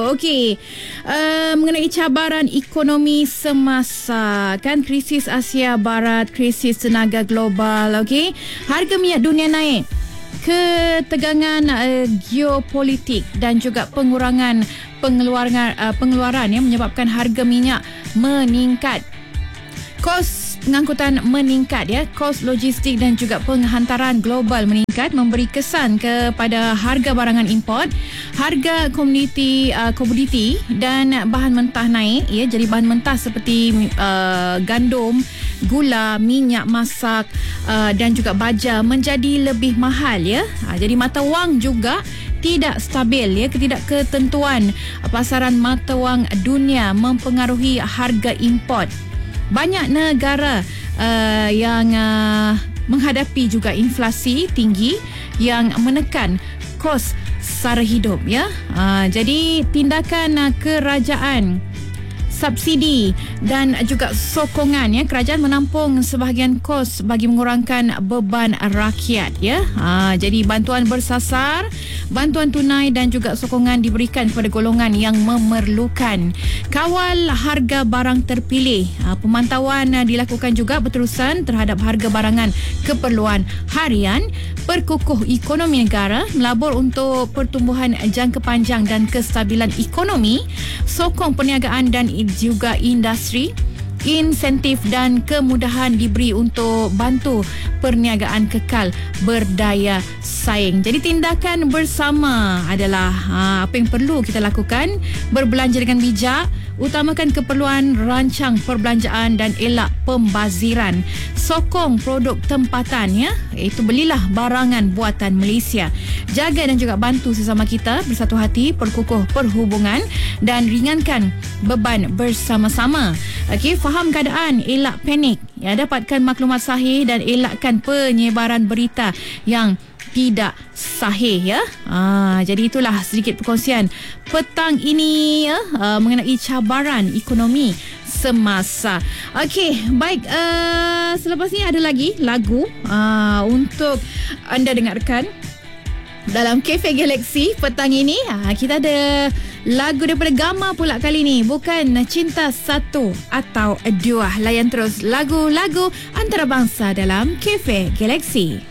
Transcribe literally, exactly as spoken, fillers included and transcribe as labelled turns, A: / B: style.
A: Okey, uh, mengenai cabaran ekonomi semasa, kan, krisis Asia Barat, krisis tenaga global. Okey, harga minyak dunia naik, ketegangan uh, geopolitik dan juga pengurangan pengeluaran uh, pengeluaran yang menyebabkan harga minyak meningkat. Kos pengangkutan meningkat, ya, kos logistik dan juga penghantaran global meningkat, memberi kesan kepada harga barangan import. Harga komoditi uh, komoditi dan bahan mentah naik, ya. Jadi bahan mentah seperti uh, gandum, gula, minyak masak uh, dan juga baja menjadi lebih mahal, ya. Uh, jadi mata wang juga tidak stabil, ya. Ketidakketentuan pasaran mata wang dunia mempengaruhi harga import. Banyak negara uh, yang uh, menghadapi juga inflasi tinggi yang menekan kos sara hidup, ya. Uh, jadi tindakan uh, kerajaan, subsidi dan juga sokongan, ya, kerajaan menampung sebahagian kos bagi mengurangkan beban rakyat, ya. Ha, jadi bantuan bersasar, bantuan tunai dan juga sokongan diberikan kepada golongan yang memerlukan. Kawal harga barang terpilih. Ha, pemantauan dilakukan juga berterusan terhadap harga barangan keperluan harian. Perkukuh ekonomi negara, melabur untuk pertumbuhan jangka panjang dan kestabilan ekonomi, sokong perniagaan dan juga industri. Insentif dan kemudahan diberi untuk bantu perniagaan kekal berdaya saing. Jadi tindakan bersama adalah ha, apa yang perlu kita lakukan. Berbelanja dengan bijak, utamakan keperluan, rancang perbelanjaan dan elak pembaziran. Sokong produk tempatan, ya, iaitu belilah barangan buatan Malaysia. Jaga dan juga bantu sesama kita, bersatu hati, perkukuh perhubungan dan ringankan beban bersama-sama. Okey, faham keadaan, elak panik, ya, dapatkan maklumat sahih dan elakkan penyebaran berita yang tidak sahih, ya. Ah, jadi itulah sedikit perkongsian petang ini, ya, uh, mengenai cabaran ekonomi semasa. Okey, baik, uh, selepas ni ada lagi lagu uh, untuk anda dengarkan dalam Cafe Galaxy petang ini. Ha, kita ada lagu daripada Gama pula kali ni. Bukan Cinta Satu atau Dua. Layan terus lagu-lagu antarabangsa dalam Cafe Galaxy.